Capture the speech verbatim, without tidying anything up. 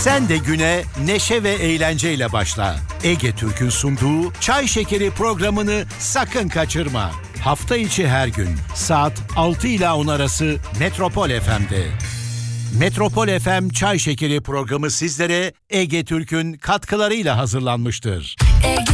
Sen de güne neşe ve eğlenceyle başla. Ege Türk'ün sunduğu Çay Şekeri programını sakın kaçırma. Hafta içi her gün saat altı ile on arası Metropol F M'de. Metropol F M Çay Şekeri programı sizlere Ege Türk'ün katkılarıyla hazırlanmıştır. Ege